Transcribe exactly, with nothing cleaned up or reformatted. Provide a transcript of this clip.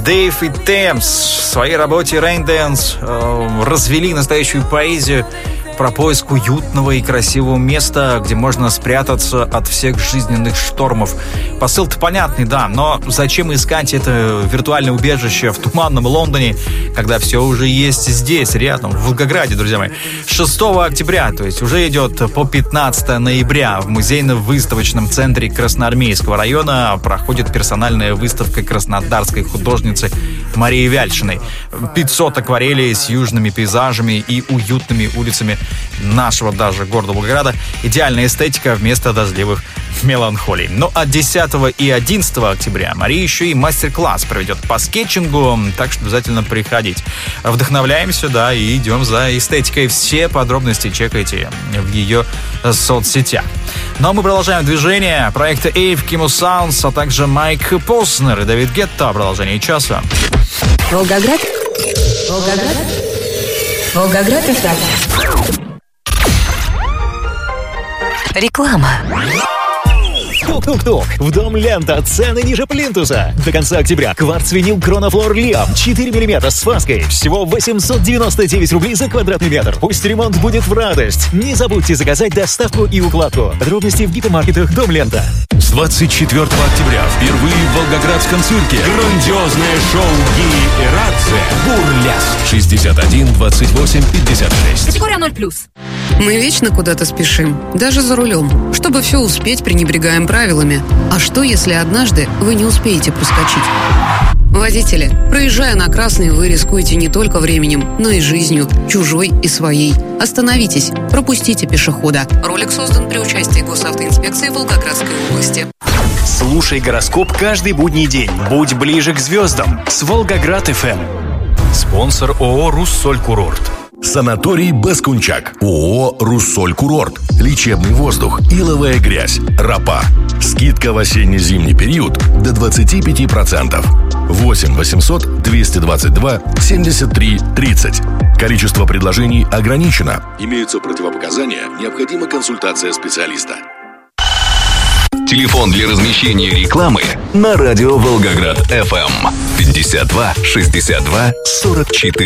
Дэйв и Темс в своей работе Rain Dance э, развели настоящую поэзию про поиск уютного и красивого места, где можно спрятаться от всех жизненных штормов. Посыл-то понятный, да, но зачем искать это виртуальное убежище в туманном Лондоне, когда все уже есть здесь, рядом, в Волгограде, друзья мои. шестого октября, то есть уже идет по пятнадцатое ноября, в музейно-выставочном центре Красноармейского района проходит персональная выставка краснодарской художницы Марии Вяльшиной. пятьсот акварелей с южными пейзажами и уютными улицами нашего даже города Волгограда. Идеальная эстетика вместо дождливых меланхолий. Ну а десятого и одиннадцатого октября Мария еще и мастер-класс проведет по скетчингу, так что обязательно приходите. Вдохновляемся, да, и идем за эстетикой. Все подробности чекайте в ее соцсетях. Ну а мы продолжаем движение проекта Эйв, Кимо Саундс, а также Майк Поснер и Дэвид Гетта. Продолжение часа. Волгоград. Волгоград. Волгоград эф эм. Реклама. Тук-тук-тук. В дом Лента. Цены ниже плинтуса. До конца октября. Кварц-винил Кронофлор Лиам. четыре миллиметра с фаской. Всего восемьсот девяносто девять рублей за квадратный метр. Пусть ремонт будет в радость. Не забудьте заказать доставку и укладку. Подробности в гипермаркетах Дом Лента. С двадцать четвёртого октября впервые в Волгоградском цирке грандиозное шоу Гии и Рация «Бурлеск». шестьдесят один двадцать восемь пятьдесят шесть. Категория ноль плюс. Мы вечно куда-то спешим, даже за рулем. Чтобы все успеть, пренебрегаем правилами. А что, если однажды вы не успеете проскочить? Водители, проезжая на красный, вы рискуете не только временем, но и жизнью, чужой и своей. Остановитесь, пропустите пешехода. Ролик создан при участии Госавтоинспекции Волгоградской области. Слушай гороскоп каждый будний день. Будь ближе к звездам с Волгоград эф эм. Спонсор ООО «Руссоль Курорт». Санаторий Баскунчак. ООО «Руссоль Курорт». Лечебный воздух, иловая грязь, ропа. Скидка в осенне-зимний период до двадцать пять процентов. восемь восемьсот двести двадцать два семьдесят три тридцать. Количество предложений ограничено. Имеются противопоказания, необходима консультация специалиста. Телефон для размещения рекламы на радио Волгоград эф эм пятьдесят два шестьдесят два сорок четыре.